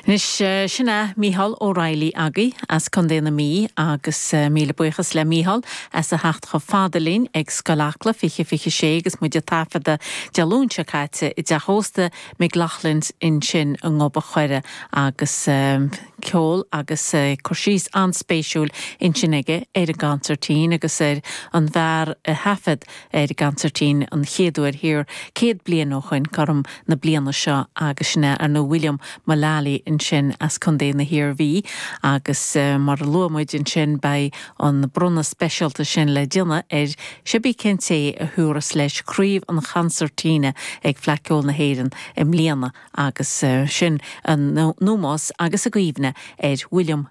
Nis sinna Mícheál O'Reilly agaí as condéna mí agus míle buchas le Mícheál as a hecht go fadalín ag scoláchla fiche sé agus muide tafada dealúnse caite I de hósta mé ghlachlins in sin an ngoba chuire agus ceol agus corsís anspéisiúil in sin aige a gantartín agus an bhar a hafad a gantartín an chéadúir hir céad blian nóchain carm na bliana seo agus sinna ar nó William Mullally in sin as condéna hir bhí agus mar luamuid in sin bei an brunna specialta sin le dionna sibí cinté a thuras leis críomh an chansartíine ag fleiciúil na héireann im líana agus sin an nómás agus a gcuimhne William